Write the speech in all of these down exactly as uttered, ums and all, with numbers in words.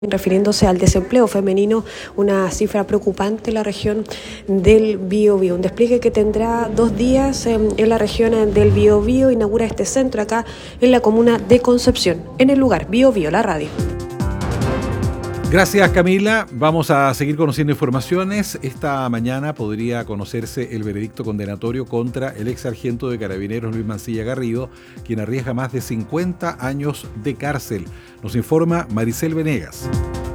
Refiriéndose al desempleo femenino, una cifra preocupante en la región del Biobío. Un despliegue que tendrá dos días en la región del Biobío. Inaugura este centro acá en la comuna de Concepción, en el lugar Biobío, la radio. Gracias, Camila. Vamos a seguir conociendo informaciones. Esta mañana podría conocerse el veredicto condenatorio contra el ex sargento de Carabineros Luis Mancilla Garrido, quien arriesga más de cincuenta años de cárcel. Nos informa Maricel Venegas.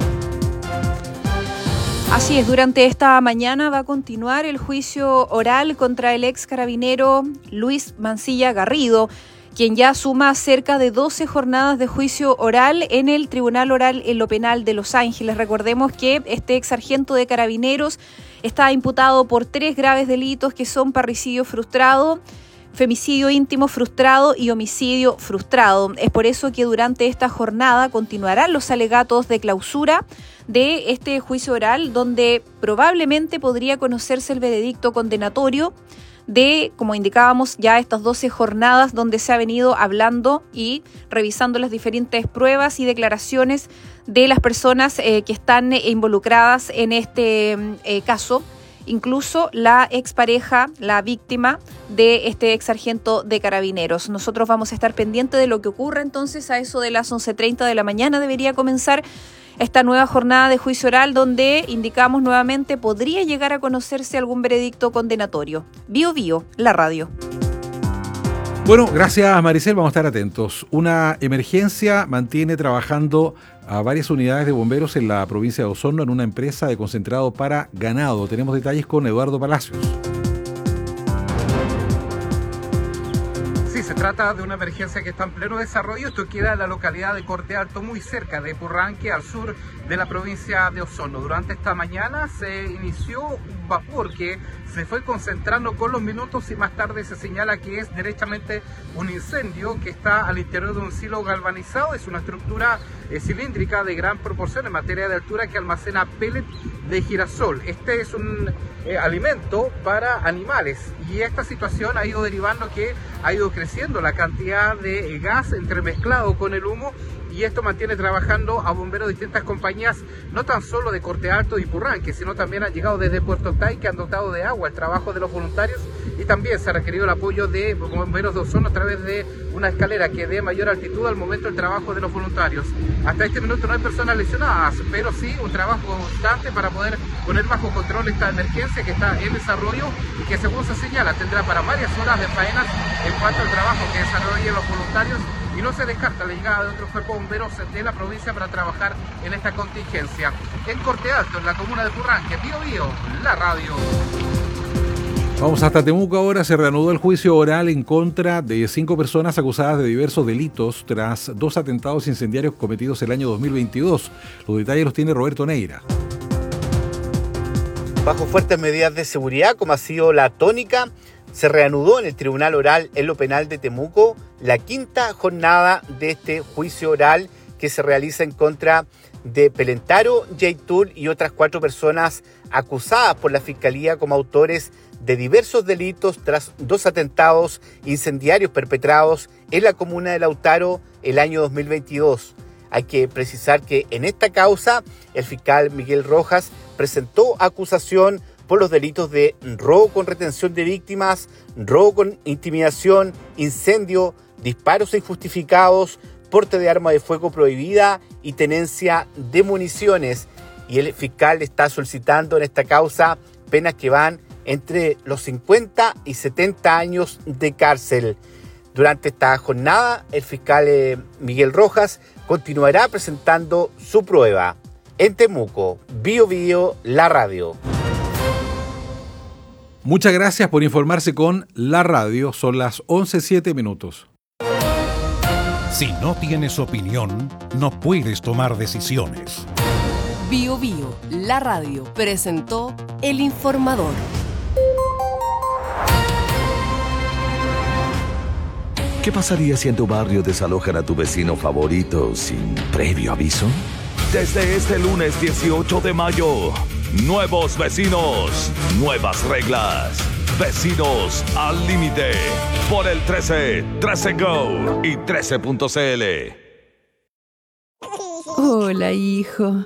Así es, durante esta mañana va a continuar el juicio oral contra el ex carabinero Luis Mancilla Garrido, quien ya suma cerca de doce jornadas de juicio oral en el Tribunal Oral en lo Penal de Los Ángeles. Recordemos que este ex sargento de Carabineros está imputado por tres graves delitos que son parricidio frustrado, femicidio íntimo frustrado y homicidio frustrado. Es por eso que durante esta jornada continuarán los alegatos de clausura de este juicio oral, donde probablemente podría conocerse el veredicto condenatorio de, como indicábamos, ya estas doce jornadas donde se ha venido hablando y revisando las diferentes pruebas y declaraciones de las personas eh, que están involucradas en este eh, caso. Incluso la expareja, la víctima de este ex sargento de Carabineros. Nosotros vamos a estar pendientes de lo que ocurra entonces. A eso de las once treinta de la mañana debería comenzar esta nueva jornada de juicio oral, donde indicamos nuevamente podría llegar a conocerse algún veredicto condenatorio. Bio Bio, la radio. Bueno, gracias, Maricel, vamos a estar atentos. Una emergencia mantiene trabajando a varias unidades de bomberos en la provincia de Osorno en una empresa de concentrado para ganado. Tenemos detalles con Eduardo Palacios. Sí, se trata de una emergencia que está en pleno desarrollo. Esto queda en la localidad de Corte Alto, muy cerca de Purranque, al sur de la provincia de Osorno. Durante esta mañana se inició un vapor que se fue concentrando con los minutos y más tarde se señala que es derechamente un incendio que está al interior de un silo galvanizado. Es una estructura eh, cilíndrica de gran proporción en materia de altura que almacena pellet de girasol. Este es un eh, alimento para animales y esta situación ha ido derivando que ha ido creciendo la cantidad de eh, gas entremezclado con el humo, y esto mantiene trabajando a bomberos de distintas compañías, no tan solo de Corte Alto y Purranque, sino también han llegado desde Puerto Octay, que han dotado de agua el trabajo de los voluntarios, y también se ha requerido el apoyo de bomberos de Osorno a través de una escalera que dé mayor altitud al momento del trabajo de los voluntarios. Hasta este minuto no hay personas lesionadas, pero sí un trabajo constante para poder poner bajo control esta emergencia que está en desarrollo y que, según se señala, tendrá para varias horas de faenas en cuanto al trabajo que desarrollen los voluntarios. Y no se descarta la llegada de otros cuerpos bomberos de la provincia para trabajar en esta contingencia. En Corte Alto, en la comuna de Purranque, Bio Bio, la radio. Vamos hasta Temuco ahora. Se reanudó el juicio oral en contra de cinco personas acusadas de diversos delitos tras dos atentados incendiarios cometidos el año dos mil veintidós. Los detalles los tiene Roberto Neira. Bajo fuertes medidas de seguridad, como ha sido la tónica, se reanudó en el Tribunal Oral en lo Penal de Temuco la quinta jornada de este juicio oral que se realiza en contra de Pelentaro, Yaitul y otras cuatro personas acusadas por la Fiscalía como autores de diversos delitos tras dos atentados incendiarios perpetrados en la comuna de Lautaro el año dos mil veintidós. Hay que precisar que en esta causa el fiscal Miguel Rojas presentó acusación por los delitos de robo con retención de víctimas, robo con intimidación, incendio, disparos injustificados, porte de arma de fuego prohibida y tenencia de municiones. Y el fiscal está solicitando en esta causa penas que van entre los cincuenta y setenta años de cárcel. Durante esta jornada, el fiscal eh, Miguel Rojas continuará presentando su prueba. En Temuco, Bio Bio, la radio. Muchas gracias por informarse con la radio. Son las once siete minutos. Si no tienes opinión, no puedes tomar decisiones. Bio Bio, la radio, presentó El Informador. ¿Qué pasaría si en tu barrio desalojan a tu vecino favorito sin previo aviso? Desde este lunes dieciocho de mayo, nuevos vecinos, nuevas reglas. Vecinos al límite. Por el trece, trece Go y trece punto c l. Hola, hijo.